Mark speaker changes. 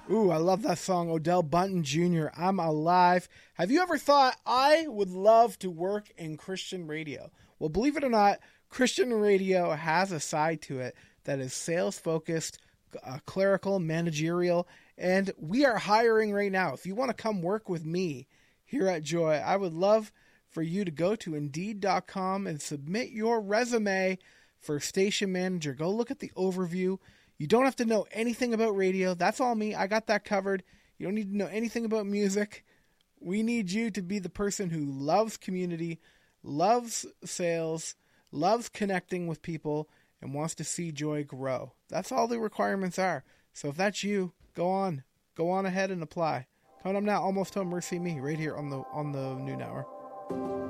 Speaker 1: Ooh, I love that song, Odell Bunton Jr., I'm Alive. Have you ever thought, I would love to work in Christian radio? Well, believe it or not, Christian radio has a side to it that is sales-focused, clerical, managerial, and we are hiring right now. If you want to come work with me here at Joy, I would love for you to go to Indeed.com and submit your resume for station manager. Go look at the overview. You don't have to know anything about radio. That's all me. I got that covered. You don't need to know anything about music. We need you to be the person who loves community, loves sales, loves connecting with people, and wants to see Joy grow. That's all the requirements are. So if that's you, go on ahead and apply. Coming up now, Almost Home, Mercy Me, right here on the noon hour.